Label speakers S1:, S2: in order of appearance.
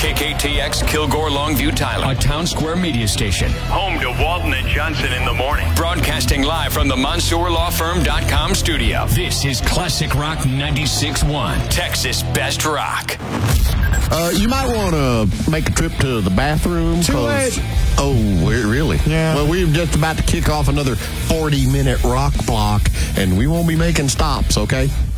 S1: KKTX Kilgore Longview Tyler, a Town Square media station.
S2: Home to Walton and Johnson in the morning.
S1: Broadcasting live from the MonsourLawFirm.com studio. This is Classic Rock 96.1, Texas Best Rock.
S3: You might want to make a trip to the bathroom.
S4: Too late.
S3: Oh, really?
S4: Yeah.
S3: Well, we're just about to kick off another 40-minute rock block, and we won't be making stops, okay?